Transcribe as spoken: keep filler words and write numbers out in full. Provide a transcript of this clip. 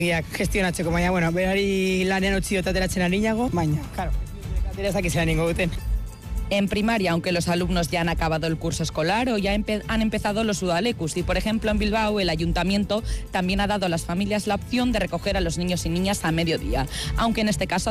Ya gestionatzeko, baina, bueno, berari lanean utzi dut ateratzen ari nago, baina, claro, atera ez dakiz erango duten. En primaria, aunque los alumnos ya han acabado el curso escolar o ya empe- han empezado los Udalekus, y por ejemplo en Bilbao el ayuntamiento también ha dado a las familias la opción de recoger a los niños y niñas a mediodía, aunque en este caso